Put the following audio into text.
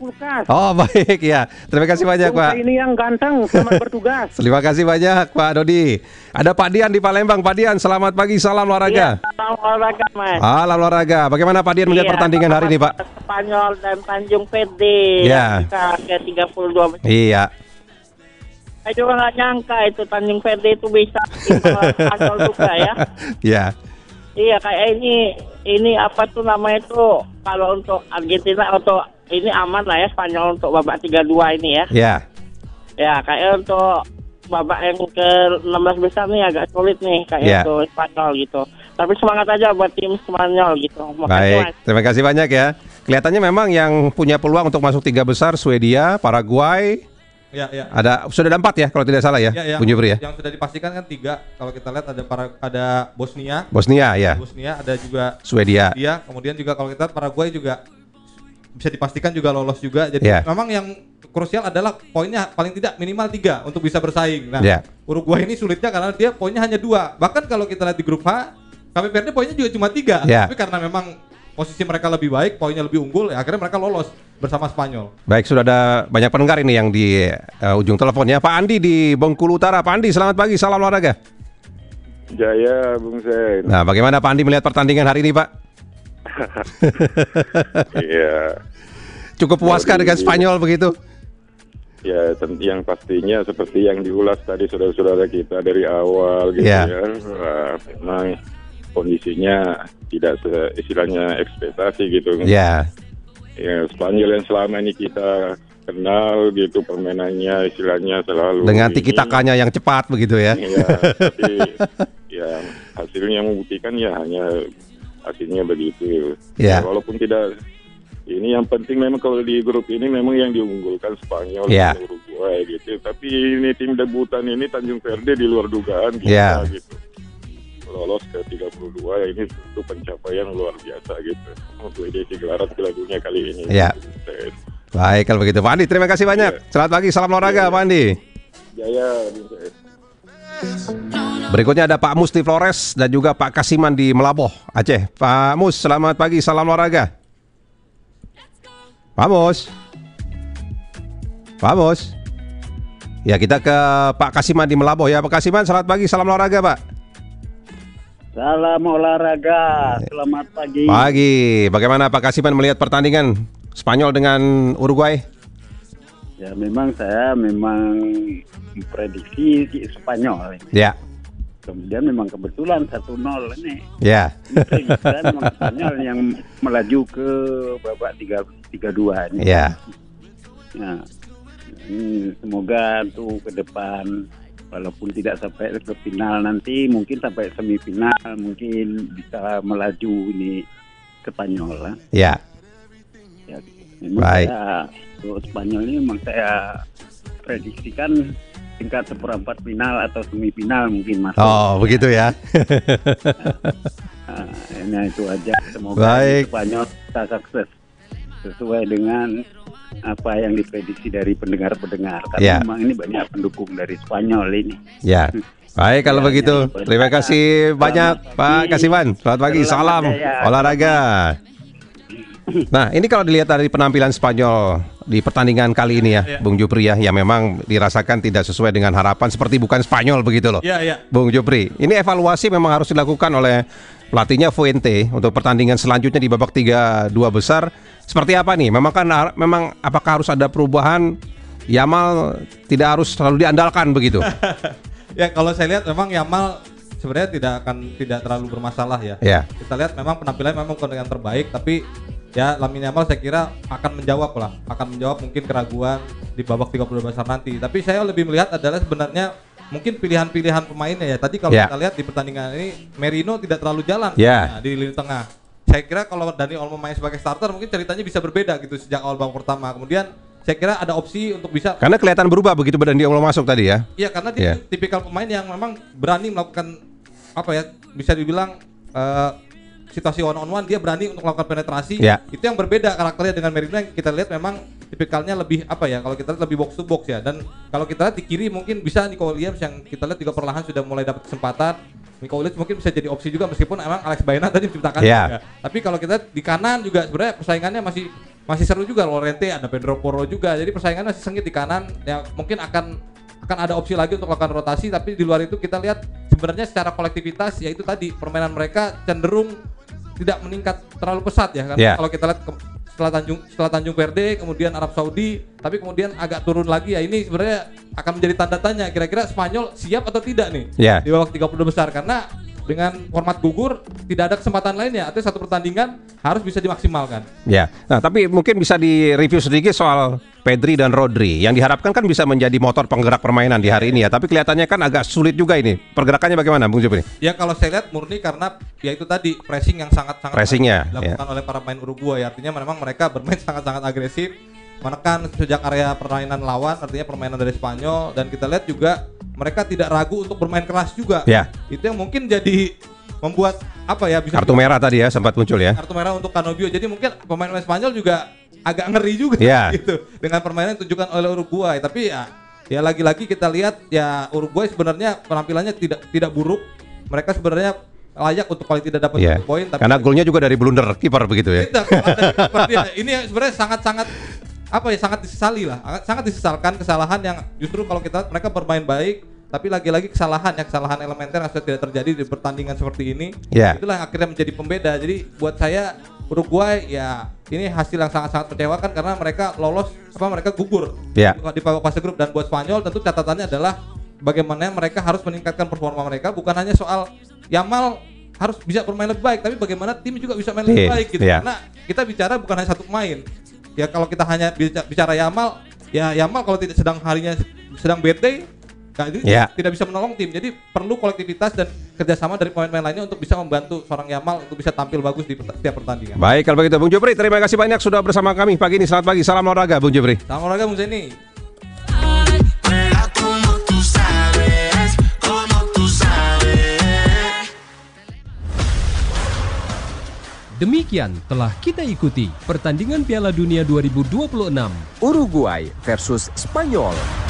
kulkas. Oh baik ya, terima kasih banyak Bung Pak. Saya ini yang ganteng, selamat bertugas. Terima kasih banyak Pak Dodi. Ada Pak Dian di Palembang. Pak Dian, selamat pagi, salam olahraga. Iya, salam olahraga Mas. Salam olahraga. Bagaimana Pak Dian melihat pertandingan hari ini Pak? Spanyol dan Tanjung PD. Ya. Ke 32. Iya. Saya juga nggak nyangka itu Tanjung PD itu bisa imbang Spanyol juga ya. Iya. Iya, kayak ini apa tuh namanya itu, kalau untuk Argentina untuk ini aman lah ya, Spanyol untuk babak 32 ini ya. Iya. Ya, kayak untuk babak yang ke-16 besar nih agak sulit nih kayak untuk Spanyol gitu. Tapi semangat aja buat tim Spanyol gitu. Makasih, Baik, Mas. terima kasih banyak ya. Kelihatannya memang yang punya peluang untuk masuk 3 besar Swedia, Paraguay. Ya. Sudah ada 4 ya kalau tidak salah ya, Bung Jupri ya. Yang sudah dipastikan kan 3. Kalau kita lihat ada Bosnia. Bosnia ya. Bosnia, ada juga Swedia. Iya, kemudian juga kalau kita lihat Paraguay juga bisa dipastikan juga lolos juga. Jadi memang yang krusial adalah poinnya paling tidak minimal 3 untuk bisa bersaing. Nah, Uruguay ini sulitnya karena dia poinnya hanya 2. Bahkan kalau kita lihat di grup H, Cape Verde poinnya juga cuma 3. Tapi karena memang posisi mereka lebih baik, poinnya lebih unggul, ya akhirnya mereka lolos bersama Spanyol. Baik, sudah ada banyak pendengar ini yang di ujung teleponnya. Pak Andi di Bengkulu Utara. Pak Andi, selamat pagi, salam olahraga. Jaya, Bung Sen. Nah, bagaimana Pak Andi melihat pertandingan hari ini, Pak? Iya. Cukup puaskah dengan Spanyol begitu? Ya, yang pastinya seperti yang diulas tadi saudara-saudara kita dari awal gitu ya. Memang kondisinya tidak istilahnya ekspektasi gitu. Ya, Spanyol yang selama ini kita kenal gitu permainannya istilahnya selalu dengan tiki-takanya yang cepat begitu ya. Iya, tapi ya hasilnya membuktikan ya hanya hasilnya begitu. Ya, walaupun tidak, ini yang penting memang kalau di grup ini memang yang diunggulkan Spanyol dan Uruguay gitu. Tapi ini tim debutan ini Tanjung Verde di luar dugaan kita gitu. Lolos ke 32 ya, ini tentu pencapaian luar biasa gitu untuk edisi gelaran Piala Dunia kali ini. Iya. Baik kalau begitu Pak Andi, terima kasih banyak. Selamat pagi, salam olahraga Pak Andi. Jaya. Berikutnya ada Pak Mus di Flores dan juga Pak Kasiman di Melaboh, Aceh. Pak Mus, selamat pagi, salam olahraga. Pak Mus. Pak Mus. Ya, kita ke Pak Kasiman di Melaboh ya. Pak Kasiman, selamat pagi, salam olahraga Pak. Salam olahraga, selamat pagi. Pagi, bagaimana Pak Kasiman melihat pertandingan Spanyol dengan Uruguay? Ya memang saya memprediksi Spanyol. Ya. Kemudian memang kebetulan 1-0 ini. Ya. Saya memang Spanyol yang melaju ke babak 32 ini. Ya. Nah, semoga tuh ke depan walaupun tidak sampai ke final nanti, mungkin sampai semifinal, mungkin bisa melaju ini Spanyol lah. Ya. Ya, baik. Untuk Spanyol ini memang saya prediksikan tingkat seperempat final atau semifinal mungkin masuk. Oh, begitu ya. Nah, itu aja. Semoga Spanyol bisa sukses sesuai dengan apa yang diprediksi dari pendengar-pendengar. Karena memang ini banyak pendukung dari Spanyol ini. Ya. Baik kalau begitu. Terima kasih banyak Pak Kasiman. Selamat pagi. Salam olahraga. Nah, ini kalau dilihat dari penampilan Spanyol di pertandingan kali ini ya, Bung Jupri ya, yang memang dirasakan tidak sesuai dengan harapan, seperti bukan Spanyol begitu loh. Bung Jupri, ini evaluasi memang harus dilakukan oleh pelatihnya Fuente untuk pertandingan selanjutnya di babak 32 besar. Seperti apa nih? Memang apakah harus ada perubahan? Yamal tidak harus selalu diandalkan begitu. Ya, kalau saya lihat memang Yamal sebenarnya tidak terlalu bermasalah ya. Kita lihat memang penampilannya memang bukan yang terbaik, tapi ya Lamine Yamal saya kira akan menjawab mungkin keraguan di babak 32 besar nanti. Tapi saya lebih melihat adalah sebenarnya mungkin pilihan-pilihan pemainnya ya. Tadi kalau kita lihat di pertandingan ini Merino tidak terlalu jalan di lini tengah. Saya kira kalau Dani Olmo main sebagai starter mungkin ceritanya bisa berbeda gitu sejak awal babak pertama. Kemudian saya kira ada opsi untuk bisa, karena kelihatan berubah begitu Dani Olmo masuk tadi ya. Iya, karena dia tipikal pemain yang memang berani melakukan bisa dibilang situasi one on one, dia berani untuk melakukan penetrasi. Itu yang berbeda karakternya dengan Merino yang kita lihat memang tipikalnya lebih kalau kita lihat lebih box to box ya. Dan kalau kita lihat di kiri mungkin bisa Nico Williams yang kita lihat juga perlahan sudah mulai dapat kesempatan. Nico Williams mungkin bisa jadi opsi juga meskipun emang Alex Baena tadi menciptakan juga. Tapi kalau kita lihat di kanan juga sebenarnya persaingannya masih masih seru juga. Llorente, ada Pedro Porro juga. Jadi persaingan masih sengit di kanan. Ya mungkin akan ada opsi lagi untuk melakukan rotasi, tapi di luar itu kita lihat sebenarnya secara kolektivitas ya itu tadi permainan mereka cenderung tidak meningkat terlalu pesat ya kan. Kalau kita lihat setelah Tanjung Verde, kemudian Arab Saudi, tapi kemudian agak turun lagi ya, ini sebenarnya akan menjadi tanda tanya kira-kira Spanyol siap atau tidak nih di babak 32 besar, karena dengan format gugur tidak ada kesempatan lainnya, artinya satu pertandingan harus bisa dimaksimalkan. Ya, nah tapi mungkin bisa direview sedikit soal Pedri dan Rodri yang diharapkan kan bisa menjadi motor penggerak permainan di hari ini ya, tapi kelihatannya kan agak sulit juga ini. Pergerakannya bagaimana, Bung Jupri? Ya kalau saya lihat murni karena ya itu tadi pressing yang sangat dilakukan oleh para pemain Uruguay, artinya memang mereka bermain sangat-sangat agresif, menekan sejak area permainan lawan, artinya permainan dari Spanyol, dan kita lihat juga mereka tidak ragu untuk bermain keras juga. Itu yang mungkin jadi membuat apa ya, bisa kartu merah tadi ya sempat muncul ya. Kartu merah untuk Canobio. Jadi mungkin pemain-pemain Spanyol juga agak ngeri juga gitu dengan permainan yang ditunjukkan oleh Uruguay. Tapi ya lagi-lagi kita lihat ya Uruguay sebenarnya penampilannya tidak buruk. Mereka sebenarnya layak untuk paling tidak dapat poin, tapi karena golnya juga dari blunder kiper begitu ya. Ini sebenarnya sangat disesali lah, sangat disesalkan kesalahan yang justru kalau kita mereka bermain baik, tapi lagi-lagi kesalahan elementer yang sudah tidak terjadi di pertandingan seperti ini. Itulah yang akhirnya menjadi pembeda. Jadi buat saya Uruguay ya ini hasil yang sangat-sangat mengecewakan karena mereka mereka gugur di fase grup, dan buat Spanyol tentu catatannya adalah bagaimana mereka harus meningkatkan performa mereka, bukan hanya soal Yamal harus bisa bermain lebih baik, tapi bagaimana tim juga bisa main lebih baik gitu. Karena kita bicara bukan hanya satu pemain. Ya kalau kita hanya bicara Yamal, ya Yamal kalau tidak sedang bad day, tidak bisa menolong tim. Jadi perlu kolektivitas dan kerjasama dari pemain-pemain lainnya untuk bisa membantu seorang Yamal untuk bisa tampil bagus di setiap pertandingan. Baik, kalau begitu Bung Jupri, terima kasih banyak sudah bersama kami pagi ini. Selamat pagi, salam olahraga Bung Jupri. Salam olahraga Bung Zeni. Demikian telah kita ikuti pertandingan Piala Dunia 2026 Uruguay versus Spanyol.